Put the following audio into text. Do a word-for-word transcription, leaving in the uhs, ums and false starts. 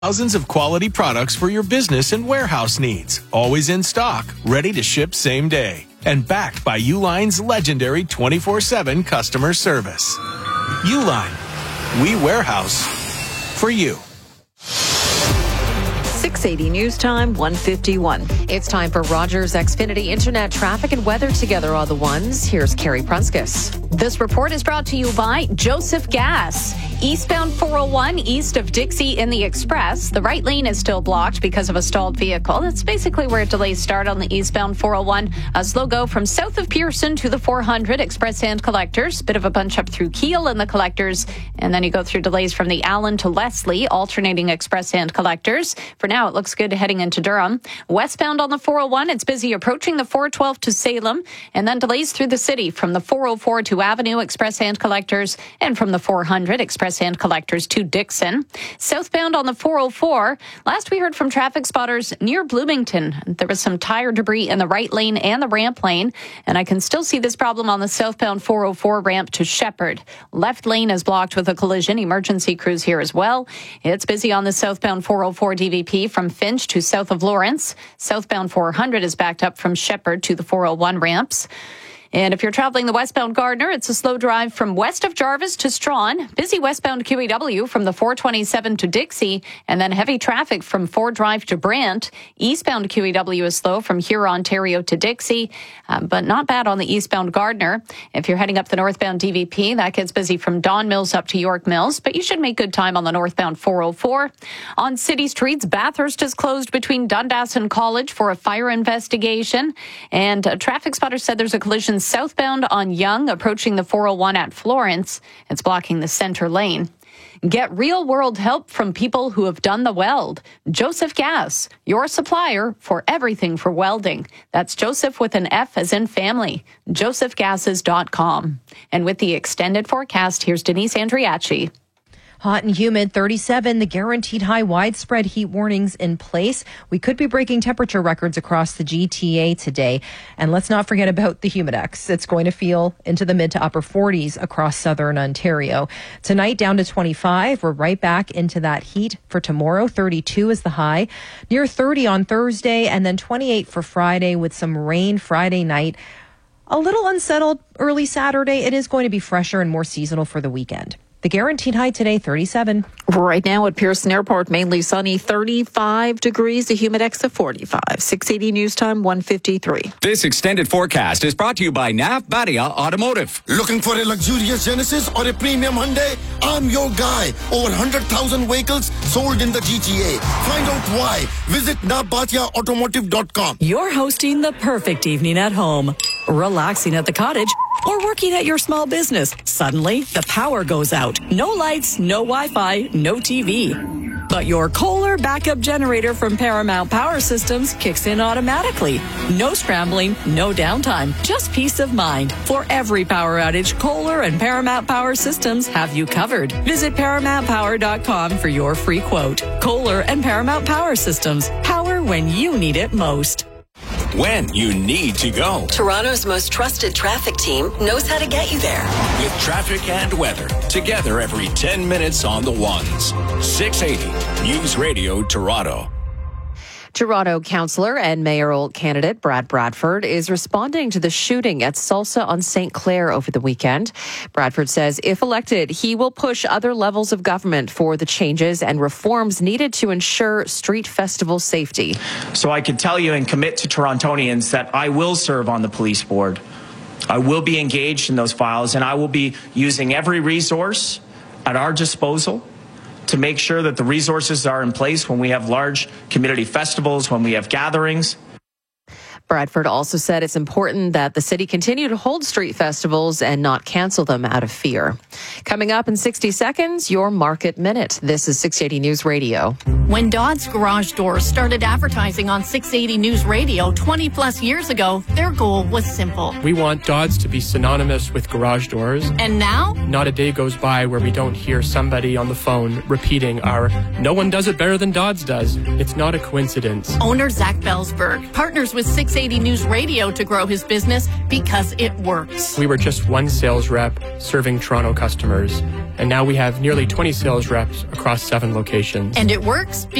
Thousands of quality products for your business and warehouse needs. Always in stock, ready to ship same day. And backed by Uline's legendary twenty-four seven customer service. Uline. We warehouse for you. six eighty News Time, one fifty-one. It's time for Rogers Xfinity Internet traffic and weather together on the ones. Here's Carrie Prunskis. This report is brought to you by Joseph Gas. Eastbound four oh one, east of Dixie in the Express. The right lane is still blocked because of a stalled vehicle. That's basically where delays start on the eastbound four oh one. A slow go from south of Pearson to the four hundred Express Hand Collectors. Bit of a bunch up through Keel in the Collectors. And then you go through delays from the Allen to Leslie, alternating Express Hand Collectors. For now, it looks good heading into Durham. Westbound on the four oh one, it's busy approaching the four twelve to Salem. And then delays through the city from the four oh four to Avenue Express Hand Collectors. And from the four hundred Express Hand Collectors to Dixon. Southbound on the four oh four, last we heard from traffic spotters near Bloomington. There was some tire debris in the right lane and the ramp lane, and I can still see this problem on the southbound four oh four ramp to Shepherd. Left lane is blocked with a collision. Emergency crews here as well. It's busy on the southbound four oh four D V P from Finch to south of Lawrence. Southbound four hundred is backed up from Shepherd to the four oh one ramps. And if you're traveling the westbound Gardner, it's a slow drive from west of Jarvis to Strawn. Busy westbound Q E W from the four twenty-seven to Dixie. And then heavy traffic from Ford Drive to Brant. Eastbound Q E W is slow from Huron, Ontario to Dixie. Um, but not bad on the eastbound Gardner. If you're heading up the northbound D V P, that gets busy from Don Mills up to York Mills. But you should make good time on the northbound four oh four. On city streets, Bathurst is closed between Dundas and College for a fire investigation. And a traffic spotter said there's a collision southbound on Yonge, approaching the four oh one at Florence. It's blocking the center lane. Get real-world help from people who have done the weld. Joseph Gas, your supplier for everything for welding. That's Joseph with an F as in family. joseph gases dot com. And with the extended forecast, here's Denise Andriachi. Hot and humid, thirty-seven, the guaranteed high widespread heat warnings in place. We could be breaking temperature records across the G T A today. And let's not forget about the Humidex. It's going to feel into the mid to upper forties across southern Ontario. Tonight down to twenty-five. We're right back into that heat for tomorrow. thirty-two is the high. Near thirty on Thursday and then twenty-eight for Friday with some rain Friday night. A little unsettled early Saturday. It is going to be fresher and more seasonal for the weekend. The guaranteed high today, thirty-seven. Right now at Pearson Airport, mainly sunny, thirty-five degrees, the Humidex of forty-five. six eighty News Time, one fifty-three. This extended forecast is brought to you by N A F Badia Automotive. Looking for a luxurious Genesis or a premium Hyundai? I'm your guy. Over one hundred thousand vehicles sold in the G T A. Find out why. Visit N A F Badia Automotive dot com. You're hosting the perfect evening at home, relaxing at the cottage, or working at your small business. Suddenly, the power goes out. No lights, no Wi-Fi, no T V. But your Kohler backup generator from Paramount Power Systems kicks in automatically. No scrambling, no downtime, just peace of mind. For every power outage, Kohler and Paramount Power Systems have you covered. Visit paramount power dot com for your free quote. Kohler and Paramount Power Systems. Power when you need it most. When you need to go. Toronto's most trusted traffic team knows how to get you there. With traffic and weather, together every ten minutes on the ones. six eighty News Radio Toronto. Toronto councillor and mayoral candidate Brad Bradford is responding to the shooting at Salsa on Saint Clair over the weekend. Bradford says if elected, he will push other levels of government for the changes and reforms needed to ensure street festival safety. So I can tell you and commit to Torontonians that I will serve on the police board. I will be engaged in those files, and I will be using every resource at our disposal to make sure that the resources are in place when we have large community festivals, when we have gatherings. Bradford also said it's important that the city continue to hold street festivals and not cancel them out of fear. Coming up in sixty seconds, your Market Minute. This is six eighty News Radio. When Dodds Garage Doors started advertising on six eighty News Radio twenty plus years ago, their goal was simple. We want Dodds to be synonymous with garage doors. And now? Not a day goes by where we don't hear somebody on the phone repeating our "no one does it better than Dodds does." It's not a coincidence. Owner Zach Bellsberg partners with six eighty eighty News Radio to grow his business because it works. We were just one sales rep serving Toronto customers, and now we have nearly twenty sales reps across seven locations. And it works